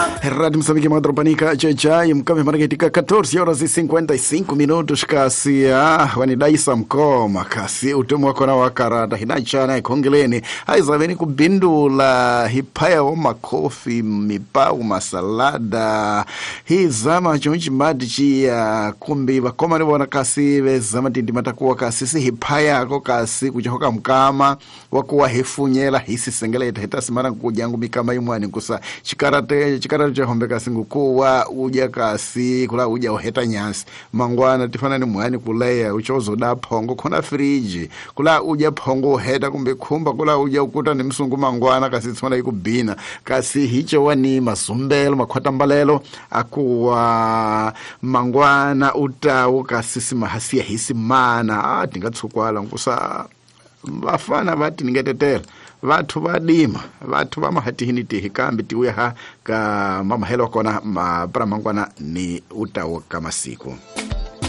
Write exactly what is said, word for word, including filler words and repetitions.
Rádio Moçambique Madropanica Chechai mkame marketika catorze horas e cinquenta e cinco minutos kasi ah wanidai samkoma kasi utumwa kona wakarata hinachana ikongeleni haizaveni kubindula hipaya wa makofi mipau masalada hii zama chonchi madichi ya kumbi wakoma niwana kasi vezama tindi matakuwa kasi si hipaya ako kasi kuchahoka mkama wakuwa hefunyela hisi sengela itahitasi mara kujangu mikama imwani kusa chikarate chikarate chahombe kasi ngukuwa uja kasi kula uja oheta nyasi mangwana tifana ni mwani kulea uchozo da pongo kuna friji kula uja pongo heta kumbe kumba kula uja ukuta ni msungu mangwana kasi tifana ikubina kasi hicho wani masumbelo makwata mbalelo akuwa mangwana utawu kasi simahasia hisi mana ah tingatsukwala nkusa vafana vati ningetetela vatu vadima vatu vamahati hiniti hikambi tiwe ha ka mama helo kona ma para mangwana ni utawo kama siku